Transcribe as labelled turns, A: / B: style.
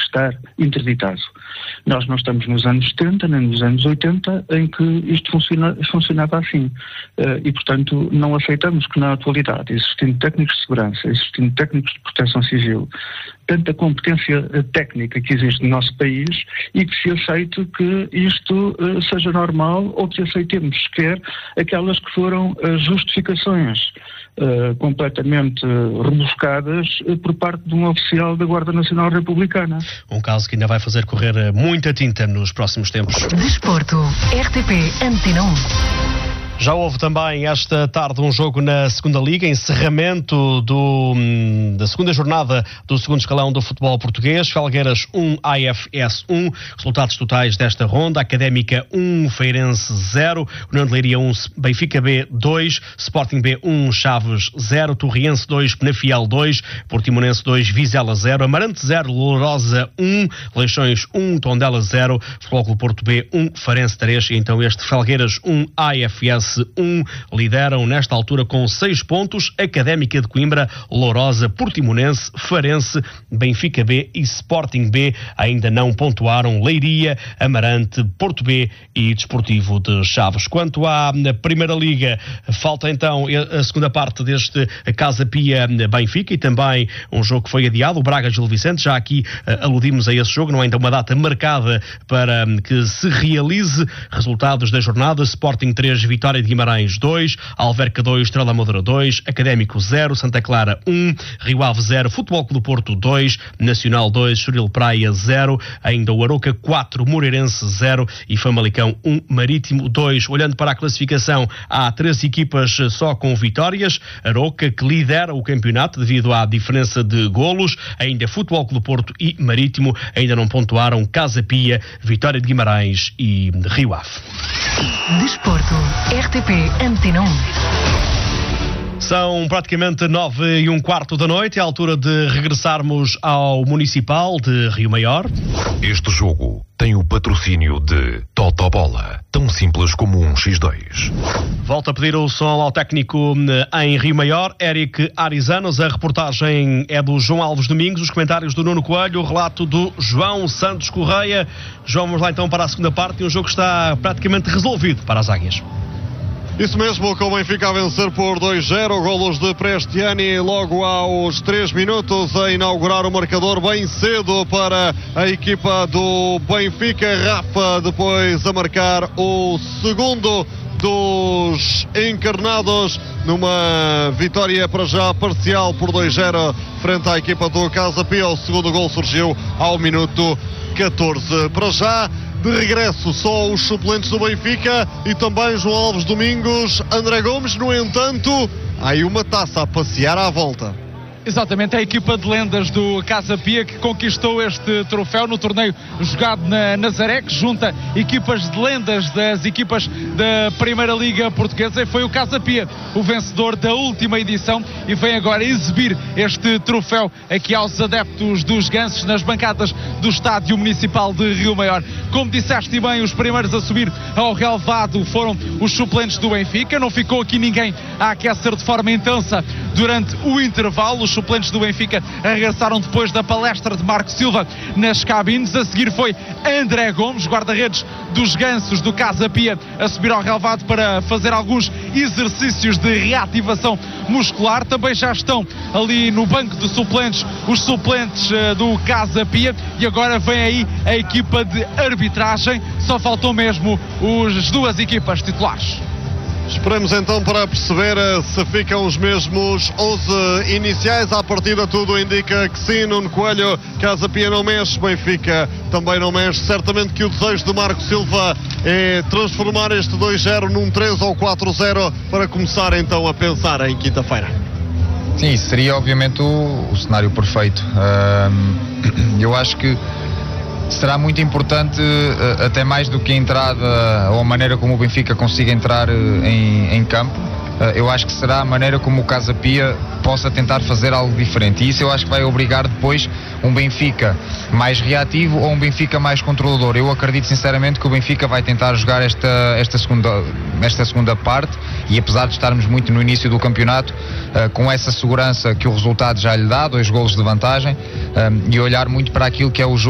A: estar interditado. Nós não estamos nos anos 70, nem nos anos 80, em que isto funcionava assim. E, portanto, não aceitamos que na atualidade, existindo técnicos de segurança, existindo técnicos de proteção civil, tanta competência técnica que existe no nosso país, e que se aceite que isto seja normal, ou que aceitemos sequer aquelas que foram justificações completamente rebuscadas por parte de um oficial da Guarda Nacional Republicana.
B: Um caso que ainda vai fazer correr muita tinta nos próximos tempos.
C: Desporto, RTP Antena 1.
B: Já houve também esta tarde um jogo na segunda Liga, encerramento da segunda jornada do segundo escalão do futebol português. Felgueiras 1, AFS 1. Resultados totais desta ronda: Académica 1, Feirense 0, União de Leiria 1, Benfica B 2, Sporting B 1, Chaves 0, Torriense 2, Penafiel 2, Portimonense 2, Vizela 0, Amarante 0, Lourosa 1, Leixões 1, Tondela 0, Futebol Clube Porto B 1, Farense 3, e então este Felgueiras 1, AFS 1 lideram nesta altura com 6 pontos. Académica de Coimbra, Lourosa, Portimonense, Farense, Benfica B e Sporting B ainda não pontuaram. Leiria, Amarante, Porto B e Desportivo de Chaves. Quanto à Primeira Liga, falta então a segunda parte deste Casa Pia Benfica, e também um jogo que foi adiado, o Braga Gil Vicente. Já aqui aludimos a esse jogo, não há ainda uma data marcada para que se realize. Resultados da jornada: Sporting 3, Vitória de Guimarães 2, Alverca 2, Estrela Amadora 2, Académico 0, Santa Clara 1, Rio Ave 0, Futebol Clube do Porto 2, Nacional 2, Estoril Praia 0, ainda o Aroca 4, Moreirense 0 e Famalicão 1, Marítimo 2. Olhando para a classificação, há 3 equipas só com vitórias. Aroca, que lidera o campeonato devido à diferença de golos. Ainda Futebol Clube do Porto e Marítimo ainda não pontuaram. Casa Pia, Vitória de Guimarães e Rio Ave.
C: Desporto, RTP Antena 1.
B: São praticamente 9:15 da noite, é a altura de regressarmos ao Municipal de Rio Maior.
D: Este jogo tem o patrocínio de Totobola, tão simples como um X2.
B: Volto a pedir o som ao técnico em Rio Maior, Eric Arizanos. A reportagem é do João Alves Domingos, os comentários do Nuno Coelho, o relato do João Santos Correia. João, vamos lá então para a segunda parte, e um jogo que está praticamente resolvido para as Águias.
E: Isso mesmo, com o Benfica a vencer por 2-0, golos de Prestiani logo aos 3 minutos, a inaugurar o marcador bem cedo para a equipa do Benfica. Rafa depois a marcar o segundo dos encarnados, numa vitória para já parcial por 2-0 frente à equipa do Casa Pia. O segundo gol surgiu ao minuto 14. Para já, de regresso, só os suplentes do Benfica e também João Alves Domingos, André Gomes. No entanto, há aí uma taça a passear à volta.
F: Exatamente, a equipa de lendas do Casa Pia que conquistou este troféu no torneio jogado na Nazaré, que junta equipas de lendas das equipas da Primeira Liga Portuguesa, e foi o Casa Pia o vencedor da última edição, e vem agora exibir este troféu aqui aos adeptos dos Gansos nas bancadas do Estádio Municipal de Rio Maior. Como disseste bem, os primeiros a subir ao relvado foram os suplentes do Benfica. Não ficou aqui ninguém a aquecer de forma intensa durante o intervalo. Os suplentes do Benfica regressaram depois da palestra de Marco Silva nas cabines. A seguir foi André Gomes, guarda-redes dos Gansos do Casa Pia, a subir ao relvado para fazer alguns exercícios de reativação muscular. Também já estão ali no banco de suplentes os suplentes do Casa Pia, e agora vem aí a equipa de arbitragem. Só faltou mesmo as duas equipas titulares.
E: Esperemos então para perceber se ficam os mesmos 11 iniciais. À partida tudo indica que sim. Nuno Coelho, Casa Pia não mexe, Benfica também não mexe. Certamente que o desejo de Marco Silva é transformar este 2-0 num 3 ou 4-0 para começar então a pensar em quinta-feira.
G: Sim, isso seria obviamente o cenário perfeito. Eu acho que será muito importante, até mais do que a entrada ou a maneira como o Benfica consiga entrar em campo. Eu acho que será a maneira como o Casa Pia possa tentar fazer algo diferente, e isso eu acho que vai obrigar depois um Benfica mais reativo ou um Benfica mais controlador. Eu acredito sinceramente que o Benfica vai tentar jogar esta segunda parte, e apesar de estarmos muito no início do campeonato, com essa segurança que o resultado já lhe dá, 2 golos de vantagem, e olhar muito para aquilo que é o jogo